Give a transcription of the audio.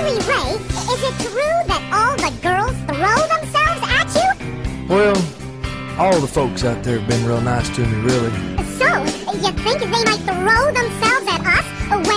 Billy Ray, is it true that all the girls throw themselves at you? Well, all the folks out there have been real nice to me, really. So, you think they might throw themselves at us